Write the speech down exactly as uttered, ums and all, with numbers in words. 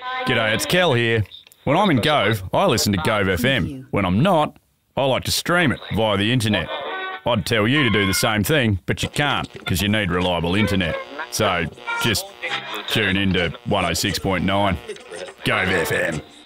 G'day, it's Kel here. When I'm in Gove, I listen to Gove F M. When I'm not, I like to stream it via the internet. I'd tell you to do the same thing, but you can't because you need reliable internet. So just tune in to one oh six point nine. Gove F M.